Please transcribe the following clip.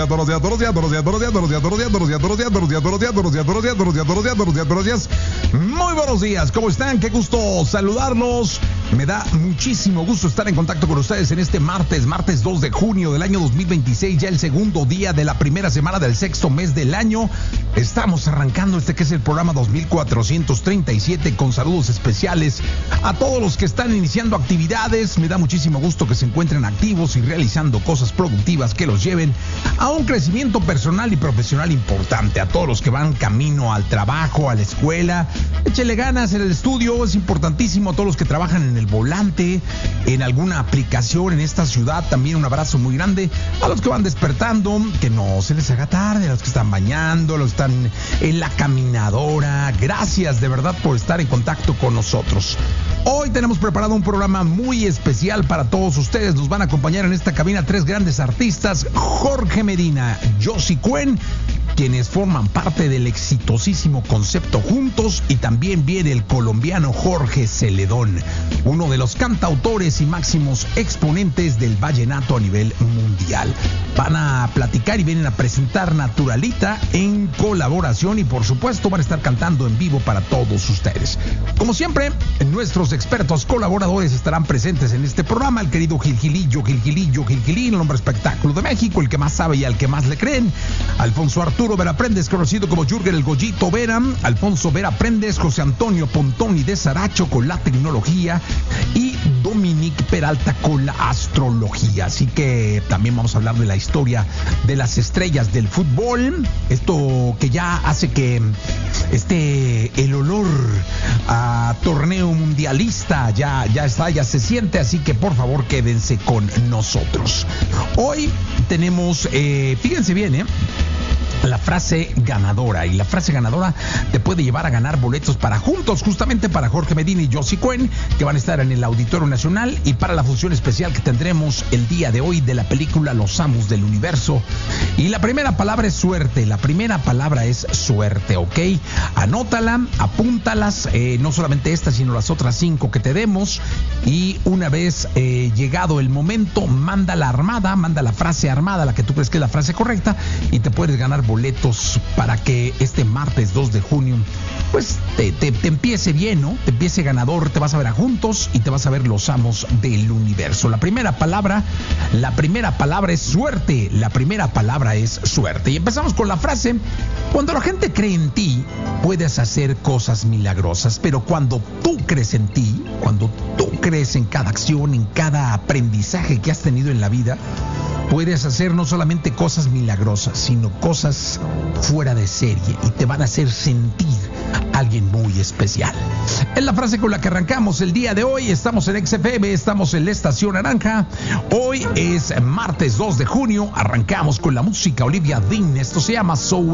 Muy buenos días, ¿cómo están? Qué gusto saludarlos. Me da muchísimo gusto estar en contacto con ustedes en este martes 2 de junio del año 2026, ya el segundo día de la primera semana del sexto mes del año. Estamos arrancando que es el programa 2437 con saludos especiales a todos los que están iniciando actividades. Me da muchísimo gusto que se encuentren activos y realizando cosas productivas que los lleven a un crecimiento personal y profesional importante. A todos los que van camino al trabajo, a la escuela, échele ganas en el estudio, es importantísimo. A todos los que trabajan en el volante, en alguna aplicación en esta ciudad, también un abrazo muy grande. A los que van despertando, que no se les haga tarde. A los que están bañando, a los que están en la caminadora, gracias de verdad por estar en contacto con nosotros. Hoy tenemos preparado un programa muy especial para todos ustedes. Nos van a acompañar en esta cabina tres grandes artistas: Jorge Medina, Josie Cuen, quienes forman parte del exitosísimo Concepto Juntos, y también viene el colombiano Jorge Celedón, uno de los cantautores y máximos exponentes del vallenato a nivel mundial. Van a platicar y vienen a presentar Naturalita en colaboración, y por supuesto van a estar cantando en vivo para todos ustedes. Como siempre, nuestros expertos colaboradores estarán presentes en este programa: el querido Gilgilillo, el hombre espectáculo de México, el que más sabe y al que más le creen, Alfonso Arturo Vera Prendes, conocido como Jürgen el Goyito Vera, Alfonso Vera Prendes, José Antonio Pontoni de Saracho con la tecnología, y Dominique Peralta con la astrología. Así que también vamos a hablar de la historia de las estrellas del fútbol, esto que ya hace que el olor a torneo mundialista ya se siente, así que por favor quédense con nosotros. Hoy tenemos, fíjense bien, la frase ganadora, y la frase ganadora te puede llevar a ganar boletos para Juntos, justamente para Jorge Medina y Josie Cuen, que van a estar en el Auditorio Nacional, y para la función especial que tendremos el día de hoy de la película Los Amos del Universo. Y la primera palabra es suerte, ¿ok? Anótala, apúntalas, no solamente esta, sino las otras 5 que te demos, y una vez llegado el momento, manda la frase armada, la que tú crees que es la frase correcta, y te puedes ganar boletos para que este martes 2 de junio pues te empiece bien, ¿no? Te empiece ganador. Te vas a ver a Juntos y te vas a ver Los Amos del Universo. La primera palabra es suerte. Y empezamos con la frase: cuando la gente cree en ti, puedes hacer cosas milagrosas, pero cuando tú crees en ti, cuando tú crees en cada acción, en cada aprendizaje que has tenido en la vida, puedes hacer no solamente cosas milagrosas, sino cosas fuera de serie, y te van a hacer sentir alguien muy especial. Es la frase con la que arrancamos el día de hoy. Estamos en XFM, estamos en la Estación Naranja. Hoy es martes 2 de junio. Arrancamos con la música Olivia Dean. Esto se llama So